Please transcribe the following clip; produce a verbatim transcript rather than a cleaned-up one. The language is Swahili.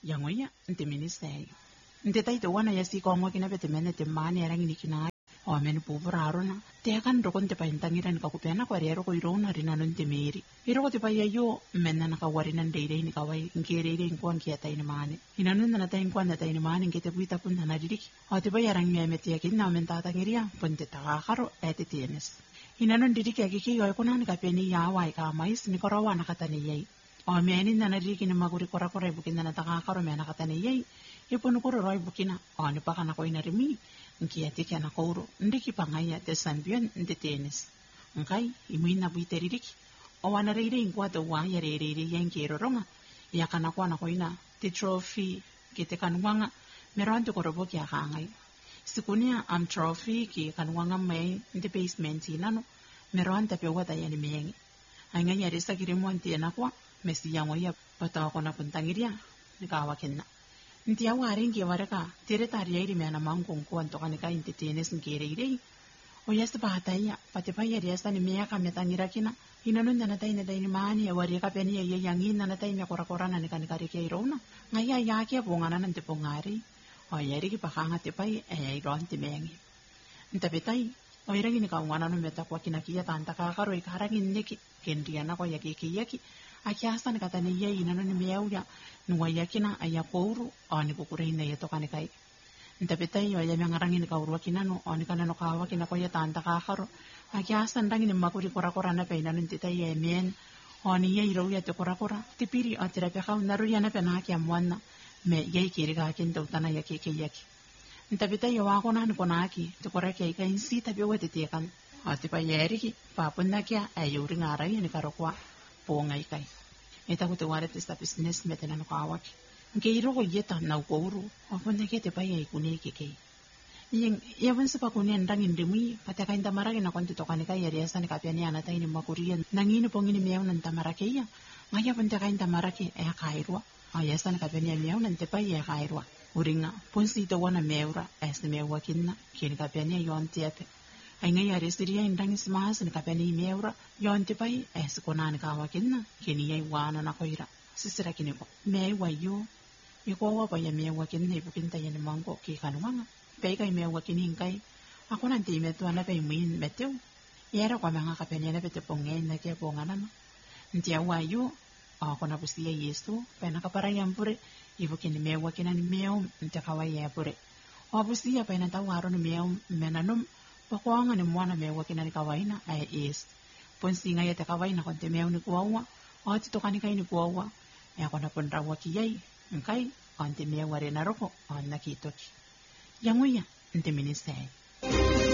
yangoya nte minister nte taito wana yasi ko ngo kina bete mene te mani yarangi nikina o men pubura arona te kan ro konte pa intangira ni kakupena kwa rero ko irona rina non te meri iro ko te pa yo menna na ka warina ndeire ni kawai ngerere ngo ngia ta ina mani ina non na ta ngo na ta ina mani ngete buita punna na diriki o te pa yarang me meti ya kinna men ta ta ngiria ponte ta garo ete tienes ina non diriki ya kiki yo ko nan ka peni ya wai ka mais ni ko rawa na kata ni yai o me ni na diriki ni maguri kora kora bukin na ta garo me na kata ni yai ipono ko roi bukina o ni pa kana ko ina rimi nkia tiki ana kouro ndiki pangaya te sambion nte tenis nkai imuina buiteririki o wana reire inkwata wa ya reire yanke roronga ya kana kwana koina te trophy kete kanwanga meronto koroboki akangai sikunia am trophy ki kanwanga mai nte basement inano meronta pe wata yani mengi anga ya resa kiremo nte na kwa mesi yango ya pata kona puntangiria nikawa kenna nti awa arengi waraka tere tari yairi mena mangkong ko anto kanika inte tenes ngere ire o yasta bahataya pate pa yari yasta ni meya ka metangira kina inanun na natai na dai ni mani ya wari ka peni ya yangin na natai me kora kora na ni kanika rike irona ngaya ya ke bongana nante pongari o yari ki pakanga te pai e iron te mengi nta betai o irangi ni ka ngwana no meta kwa kina kia tanta ka karo ikarangi neki kendiana ko yaki kiyaki akiasa ni kata ni yai inanun ni meyauya nuwa yakina aya kouru o ni kukure ina yeto kanikai nta betai o ya mengarangi ni kauru kinano o ni kanano kawa kina ko ya tanta ka karo akiasa ndangi ni makuri kora kora na pe inanun titai ya men o ni yai rauya te kora kora tipiri o tira pe kau naru ya na pe na kia mwana me yai kiri ka kinta utana ya keke yaki nta betai o wako na ni kona aki te kora kia ika insi tabi o te tekan o te pa yeriki papunda kia ayuri ngarai ni karokwa po ngai kai eta ko te ware te sta business mete na no kawaki nge iro ko yeta na ukouru opona ke te pai ai kune ke ke yen ya vansa pa kune ndang indemi pata kain tamarake na konti tokane kai yari asa ni kapiani ana tai ni makurian nangini pongini meau nan tamarake ya ngaya panta kain tamarake e kairwa aya asa ni kapiani meau nan te pai e kairwa uringa ponsi to wana meura as ni mewa kinna ken kapiani yon tiate ai ngai yari siria indang smas ni kapiani meura yon te pai es konani kawakinna keni ai wana na koira sisira kineko me wayo iko wa pa ya me wa kinne bukinta ya mango ki kanwanga pe kai me wa kinin kai ako nan ti me to na pe min meteu yera kwa manga ka penia na pete pongen na ke pongana no ntia wayo ako na busia yesu pe na ka para yampure ibu kinne me wa kinan meo ntia kawaya pure o busia pe na tawaro no meo menanum pakwanga ni mwana me wa kinan kawaina ai is ponsinga ya te kawaina konte meo ni kuawa o ti tokani kai ni kuawa ya kona pondra wa kiyai nkai ante me ware na roko on na kitoki yanguya nte minister